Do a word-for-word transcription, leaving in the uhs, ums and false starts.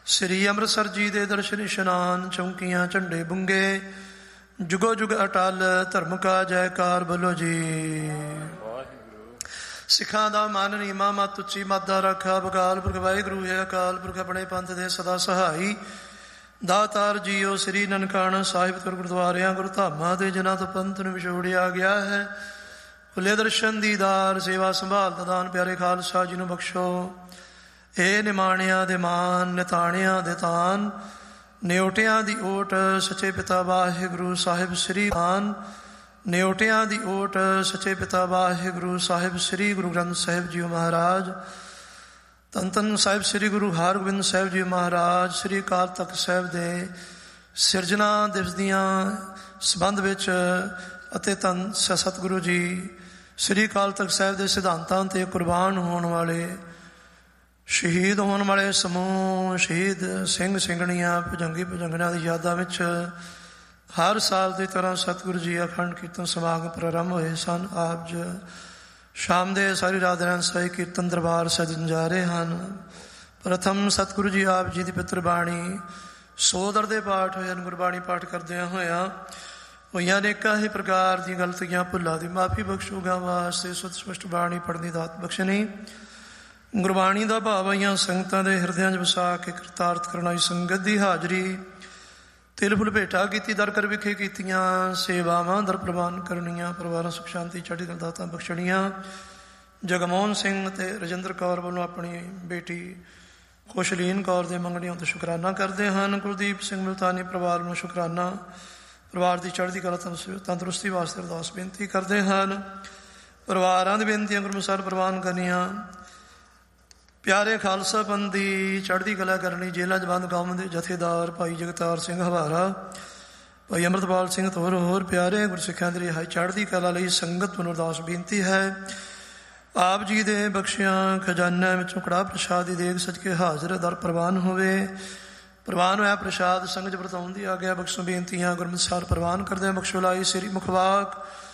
ਸ੍ਰੀ ਅੰਮ੍ਰਿਤਸਰ ਜੀ ਦੇ ਦਰਸ਼ਨ ਇਸ਼ਨਾਨ, ਚੌਂਕੀਆਂ ਝੰਡੇ ਬੁੰਗੇ, ਜੁਗੋ ਜੁਗ ਅਟਲ ਧਰਮ ਕਾ ਜੈਕਾਰ ਬੋਲੋ ਜੀ। ਸਿੱਖਾਂ ਦਾ ਮਨ ਨੀਮਾ ਮਤ ਉੱਚੀ ਮਤ ਦਾ ਰਾਖਾ, ਬਕਾਲ ਪੁਰਖ ਵਾਹਿਗੁਰੂ ਹੈ ਅਕਾਲ ਪੁਰਖ ਆਪਣੇ ਪੰਥ ਦੇ ਸਦਾ ਸਹਾਈ। ਦਾਤਾਰ ਜੀਓ ਸ੍ਰੀ ਨਨਕਾਣਾ ਸਾਹਿਬ ਗੁਰਦੁਆਰਿਆਂ ਗੁਰੂ ਧਾਮਾਂ ਦੇ ਜਿਨ੍ਹਾਂ ਤੋਂ ਪੰਥ ਨੂੰ ਵਿਛੋੜਿਆ ਗਿਆ ਹੈ, ਖੁੱਲੇ ਦਰਸ਼ਨ ਦੀਦਾਰ ਸੇਵਾ ਸੰਭਾਲ ਦਾ ਦਾਨ ਪਿਆਰੇ ਖਾਲਸਾ ਜੀ ਨੂੰ ਬਖਸ਼ੋ। ਇਹ ਨਿਮਾਣਿਆਂ ਦੇ ਮਾਨ, ਨਿਤਾਣਿਆਂ ਦੇ ਤਾਨ, ਨਿਉਟਿਆਂ ਦੀ ਓਟ ਸੱਚੇ ਪਿਤਾ ਵਾਹਿਗੁਰੂ ਸਾਹਿਬ ਸ੍ਰੀ ਖਾਨ, ਨਿਉਟਿਆਂ ਦੀ ਓਟ ਸੱਚੇ ਪਿਤਾ ਵਾਹਿਗੁਰੂ ਸਾਹਿਬ ਸ੍ਰੀ ਗੁਰੂ ਗ੍ਰੰਥ ਸਾਹਿਬ ਜੀ ਮਹਾਰਾਜ, ਧੰਨ ਧੰਨ ਸਾਹਿਬ ਸ੍ਰੀ ਗੁਰੂ ਹਰਗੋਬਿੰਦ ਸਾਹਿਬ ਜੀ ਮਹਾਰਾਜ, ਸ੍ਰੀ ਅਕਾਲ ਤਖਤ ਸਾਹਿਬ ਦੇ ਸਿਰਜਣਾ ਦਿਵਸ ਦੀਆਂ ਸੰਬੰਧ ਵਿੱਚ ਅਤੇ ਧੰਨ ਸਤਿਗੁਰੂ ਜੀ ਸ੍ਰੀ ਅਕਾਲ ਤਖਤ ਸਾਹਿਬ ਦੇ ਸਿਧਾਂਤਾਂ ਤੇ ਕੁਰਬਾਨ ਹੋਣ ਵਾਲੇ, ਸ਼ਹੀਦ ਹੋਣ ਵਾਲੇ ਸਮੂਹ ਸ਼ਹੀਦ ਸਿੰਘ ਸਿੰਘਣੀਆਂ ਭੁਜੰਗੀ ਭੁਜੰਗਣਿਆਂ ਦੀ ਯਾਦਾਂ ਵਿੱਚ ਹਰ ਸਾਲ ਦੀ ਤਰ੍ਹਾਂ ਸਤਿਗੁਰੂ ਜੀ ਅਖੰਡ ਕੀਰਤਨ ਸਮਾਗਮ ਪ੍ਰਾਰੰਭ ਹੋਏ ਸਨ। ਆਪ ਜੀ ਸ਼ਾਮ ਦੇ ਸਾਰੀ ਰਾਤ ਰਹਿਣ ਸਹੀ ਕੀਰਤਨ ਦਰਬਾਰ ਸਜਣ ਜਾ ਰਹੇ ਹਨ। ਪ੍ਰਥਮ ਸਤਿਗੁਰੂ ਜੀ ਆਪ ਜੀ ਦੀ ਪਿੱਤਰ ਬਾਣੀ ਸੋਦਰ ਦੇ ਪਾਠ ਹੋਏ ਹਨ। ਗੁਰਬਾਣੀ ਪਾਠ ਕਰਦਿਆਂ ਹੋਇਆਂ ਹੋਈਆਂ ਅਨੇਕਾਂ ਹੀ ਪ੍ਰਕਾਰ ਦੀਆਂ ਗਲਤੀਆਂ ਭੁੱਲਾਂ ਦੀ ਮਾਫੀ ਬਖਸ਼ੂਗਾ ਵਾਸਤੇ ਸੁਤ ਸਪਸ਼ਟ ਬਾਣੀ ਪੜ੍ਹਨ ਦੀ ਦਾਤ ਬਖਸ਼ਣੀ। ਗੁਰਬਾਣੀ ਦਾ ਭਾਵ ਆਈਆਂ ਸੰਗਤਾਂ ਦੇ ਹਿਰਦਿਆਂ 'ਚ ਵਸਾ ਕੇ ਕਰਤਾਰਥ ਕਰਨ ਆਈ ਸੰਗਤ ਦੀ ਹਾਜ਼ਰੀ, ਤਿਲ ਫੁੱਲ ਭੇਟਾ ਕੀਤੀ ਦਰ ਕਰ ਵਿਖੇ ਕੀਤੀਆਂ ਸੇਵਾਵਾਂ ਦਰ ਪ੍ਰਵਾਨ ਕਰਨੀਆਂ, ਪਰਿਵਾਰਾਂ ਸੁਖ ਸ਼ਾਂਤੀ ਚੜ੍ਹਦੀ ਕਲਾ ਦਾਤਾਂ ਬਖਸ਼ਣੀਆਂ। ਜਗਮੋਹਨ ਸਿੰਘ ਅਤੇ ਰਜਿੰਦਰ ਕੌਰ ਵੱਲੋਂ ਆਪਣੀ ਬੇਟੀ ਖੁਸ਼ਲੀਨ ਕੌਰ ਦੇ ਮੰਗਣੀਆਂ ਤੋਂ ਸ਼ੁਕਰਾਨਾ ਕਰਦੇ ਹਨ। ਕੁਲਦੀਪ ਸਿੰਘ ਮੁਲਤਾਨੀ ਪਰਿਵਾਰ ਨੂੰ ਸ਼ੁਕਰਾਨਾ, ਪਰਿਵਾਰ ਦੀ ਚੜ੍ਹਦੀ ਕਲਾ ਤੰਦਰੁਸਤੀ ਵਾਸਤੇ ਅਰਦਾਸ ਬੇਨਤੀ ਕਰਦੇ ਹਨ। ਪਰਿਵਾਰਾਂ ਦੀ ਬੇਨਤੀਆਂ ਗੁਰਮੁਖਾਰ ਪ੍ਰਵਾਨ ਕਰਨੀਆਂ। ਪਿਆਰੇ ਖਾਲਸਾ ਪੰਥ ਦੀ ਚੜ੍ਹਦੀ ਕਲਾ ਕਰਨੀ। ਜੇਲ੍ਹਾਂ 'ਚ ਬੰਦ ਕੌਮ ਦੇ ਜਥੇਦਾਰ ਭਾਈ ਜਗਤਾਰ ਸਿੰਘ ਹਵਾਰਾ, ਭਾਈ ਅੰਮ੍ਰਿਤਪਾਲ ਸਿੰਘ ਤੋਰ, ਹੋਰ ਪਿਆਰੇ ਗੁਰਸਿੱਖਾਂ ਦੀ ਰਿਹਾਈ ਚੜ੍ਹਦੀ ਕਲਾ ਲਈ ਸੰਗਤ ਨੂੰ ਅਰਦਾਸ ਬੇਨਤੀ ਹੈ। ਆਪ ਜੀ ਦੇ ਬਖਸ਼ਿਆਂ ਖਜ਼ਾਨਿਆਂ ਵਿੱਚੋਂ ਕੜਾਹ ਪ੍ਰਸ਼ਾਦ ਦੀ ਦੇਗ ਸੱਜ ਕੇ ਹਾਜ਼ਰ ਦਰ ਪ੍ਰਵਾਨ ਹੋਵੇ। ਪ੍ਰਵਾਨ ਹੋਇਆ ਪ੍ਰਸ਼ਾਦ ਸੰਗਤ ਵਰਤਾਉਣ ਦੀ ਆਗਿਆ ਬਖਸ਼ੋ ਬੇਨਤੀਆਂ ਗੁਰਮੁਖਾਰ ਪ੍ਰਵਾਨ ਕਰਦੇ ਬਖਸ਼ੋ ਲਾਈ ਸ੍ਰੀ ਮੁਖਵਾਕ